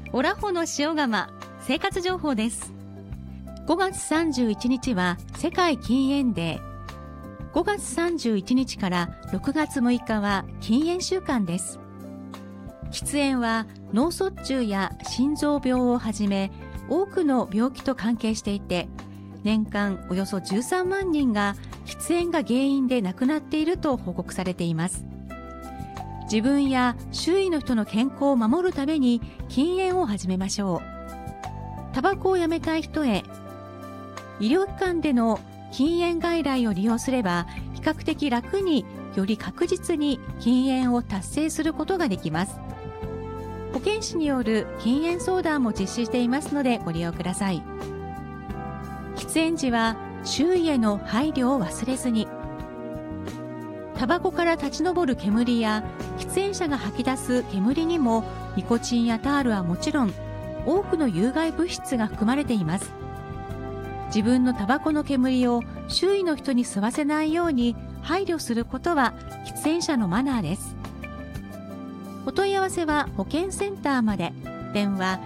オラホの塩釜生活情報です。5月31日は世界禁煙デー。5月31日から6月6日は禁煙週間です。喫煙は脳卒中や心臓病をはじめ多くの病気と関係していて、年間およそ13万人が喫煙が原因で亡くなっていると報告されています。自分や周囲の人の健康を守るために禁煙を始めましょう。タバコをやめたい人へ、医療機関での禁煙外来を利用すれば比較的楽により確実に禁煙を達成することができます。保健師による禁煙相談も実施していますのでご利用ください。喫煙時は周囲への配慮を忘れずに。タバコから立ち上る煙や喫煙者が吐き出す煙にもニコチンやタールはもちろん多くの有害物質が含まれています。自分のタバコの煙を周囲の人に吸わせないように配慮することは喫煙者のマナーです。お問い合わせは保健センターまで。電話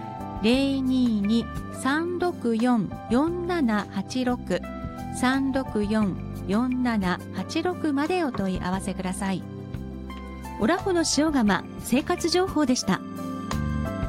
022-364-4786 364-4786 までお問い合わせください。オラホの塩釜生活情報でした。